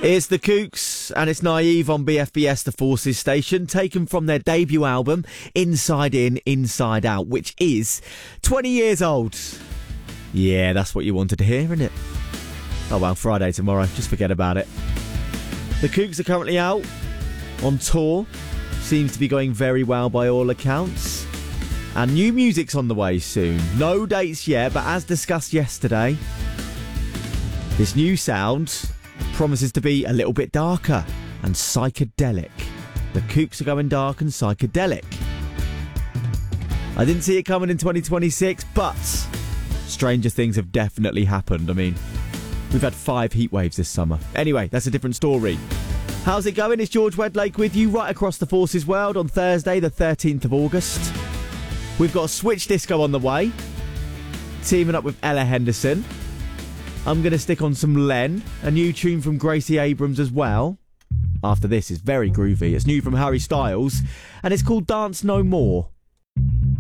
It's the Kooks and it's Naive on BFBS, the Forces station, taken from their debut album, Inside In, Inside Out, which is 20 years old. Yeah, that's what you wanted to hear, isn't it? Oh well, Friday tomorrow, just forget about it. The Kooks are currently out on tour, seems to be going very well by all accounts. And new music's on the way soon. No dates yet, but as discussed yesterday, this new sound promises to be a little bit darker and psychedelic. The Kooks are going dark and psychedelic. I didn't see it coming in 2026, but stranger things have definitely happened. I mean, we've had 5 heat waves this summer. Anyway, that's a different story. How's it going? It's George Wedlake with you right across the Forces world on Thursday, the 13th of August. We've got Switch Disco on the way, teaming up with Ella Henderson. I'm going to stick on some Len, a new tune from Gracie Abrams as well. After this is very groovy. It's new from Harry Styles, and it's called Dance No More.